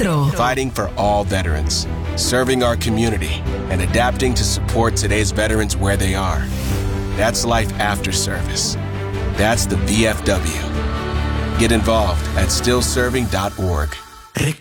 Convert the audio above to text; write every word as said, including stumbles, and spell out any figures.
cuatro. Fighting for all veterans, serving our community, and adapting to support today's veterans where they are. That's life after service. That's the V F W. Get involved at still serving dot org.